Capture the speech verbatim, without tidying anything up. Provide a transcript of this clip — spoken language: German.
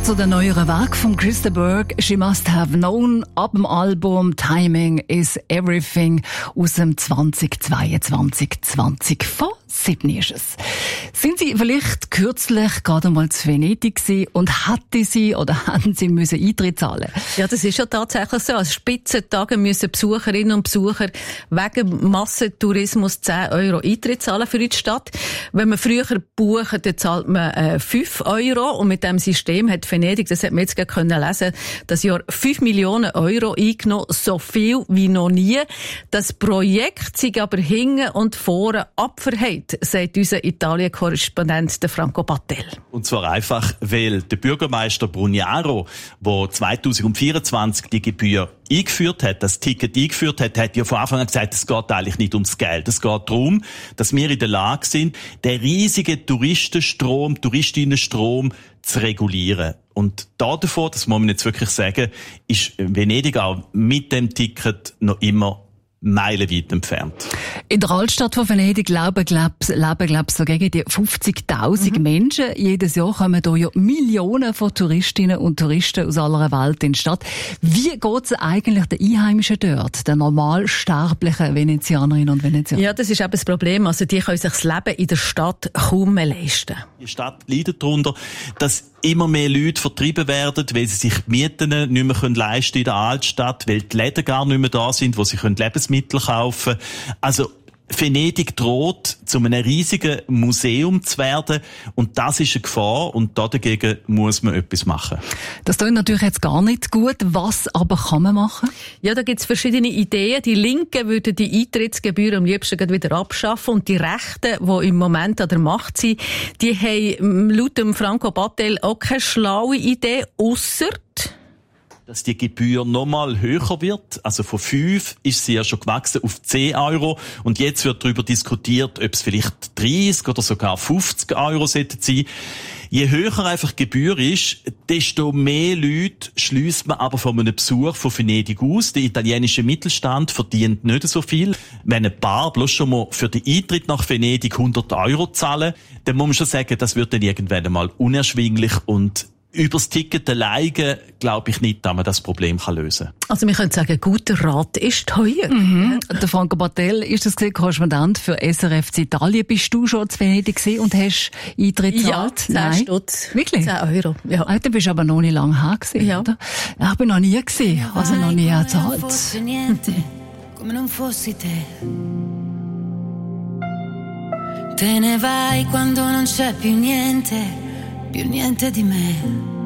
zu den neueren Werk von Chris de Burgh, She Must Have Known, ab dem Album Timing is Everything aus dem zwanzig zweiundzwanzig zwanzig von Sydney ist es. Sind Sie vielleicht kürzlich gerade mal zu Venedig gewesen und hätten Sie oder hätten Sie müssen Eintritt zahlen? Ja, das ist ja tatsächlich so. Als Spitzentage müssen Besucherinnen und Besucher wegen Massentourismus zehn Euro Eintritt zahlen für die Stadt. Wenn man früher bucht, dann zahlt man äh, fünf Euro. Und mit dem System hat Venedig, das hat man jetzt gerade können lesen, das Jahr fünf Millionen Euro eingenommen, so viel wie noch nie. Das Projekt sei aber hinten und vorne abverheilt, sagt unser Italien-Korrespondent Franco Battel. Und zwar einfach, weil der Bürgermeister Brugnaro, der zwanzig vierundzwanzig die Gebühr eingeführt hat, das Ticket eingeführt hat, hat ja von Anfang an gesagt, es geht eigentlich nicht ums Geld. Es geht darum, dass wir in der Lage sind, den riesigen Touristenstrom, Touristinnenstrom zu regulieren. Und da davon, das muss man jetzt wirklich sagen, ist Venedig auch mit dem Ticket noch immer meilenweit entfernt. In der Altstadt von Venedig leben, glaub, leben, glaub, so gegen die fünfzigtausend mhm. Menschen. Jedes Jahr kommen hier ja Millionen von Touristinnen und Touristen aus aller Welt in die Stadt. Wie geht es eigentlich den Einheimischen dort, den normalsterblichen Venezianerinnen und Venezianern? Ja, das ist eben das Problem. Also, die können sich das Leben in der Stadt kaum mehr leisten. Die Stadt leidet darunter, dass immer mehr Leute vertrieben werden, weil sie sich die Mieten nicht mehr leisten können in der Altstadt, weil die Läden gar nicht mehr da sind, wo sie Lebensmittel kaufen können. Also, Venedig droht, zu einem riesigen Museum zu werden. Und das ist eine Gefahr. Und dagegen muss man etwas machen. Das klingt natürlich jetzt gar nicht gut. Was aber kann man machen? Ja, da gibt es verschiedene Ideen. Die Linken würden die Eintrittsgebühren am liebsten wieder abschaffen. Und die Rechten, die im Moment an der Macht sind, die haben laut dem Franco Battel auch keine schlaue Idee, ausser dass die Gebühr nochmal höher wird. Also von fünf ist sie ja schon gewachsen auf zehn Euro. Und jetzt wird darüber diskutiert, ob es vielleicht dreißig oder sogar fünfzig Euro sein sollten. Je höher einfach die Gebühr ist, desto mehr Leute schliesst man aber von einem Besuch von Venedig aus. Der italienische Mittelstand verdient nicht so viel. Wenn ein Paar bloß schon mal für den Eintritt nach Venedig hundert Euro zahlen, dann muss man schon sagen, das wird dann irgendwann einmal unerschwinglich und übers Ticket alleine glaube ich nicht, dass man das Problem lösen kann. Also wir können sagen, guter Rat ist teuer. Mhm. Der Franco Battel ist das Korrespondent für S R F in Italien. Bist du schon zu Venedig gewesen und hast Eintritt gezahlt? Ja, zehn Stutz. Wirklich? zehn Euro. Ja. Ah, du bist aber noch nicht lange her gewesen, ja. oder? Ich bin noch nie gewesen, also noch nie gezahlt. Come non fossi te. Te ne vai quando non c'è più niente, più niente di me.